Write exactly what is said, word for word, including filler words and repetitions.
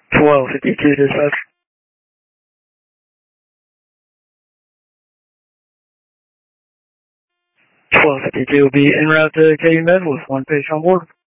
twelve fifty-two dispatch. twelve fifty-two will be en route to K U Med with one patient on board.